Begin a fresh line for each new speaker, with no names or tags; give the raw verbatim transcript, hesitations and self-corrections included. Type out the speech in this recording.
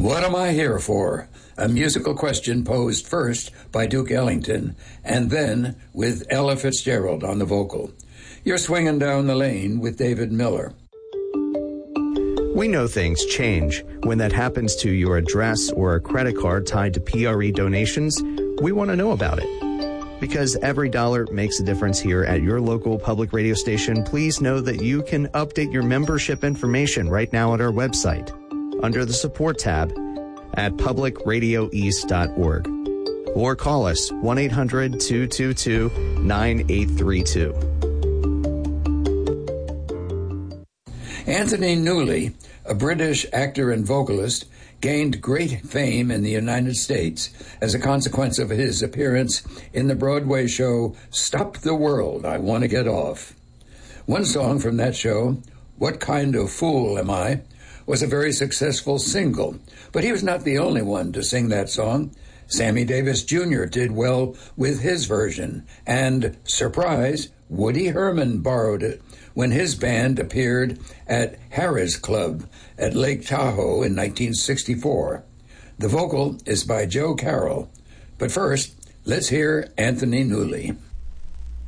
What am I here for? A musical question posed first by Duke Ellington and then with Ella Fitzgerald on the vocal. You're swinging down the lane with David Miller.
We know things change. When that happens to your address or a credit card tied to P R E donations, we want to know about it. Because every dollar makes a difference here at your local public radio station, please know that you can update your membership information right now at our website under the support tab at public radio east dot org. Or call us one eight hundred two two two nine eight three two.
Anthony Newley, a British actor and vocalist, gained great fame in the United States as a consequence of his appearance in the Broadway show Stop the World, I Want to Get Off. One song from that show, What Kind of Fool Am I?, was a very successful single, but he was not the only one to sing that song. Sammy Davis Junior did well with his version, and, surprise, Woody Herman borrowed it when his band appeared at Harrah's Club at Lake Tahoe in nineteen sixty-four. The vocal is by Joe Carroll. But first, let's hear Anthony Newley.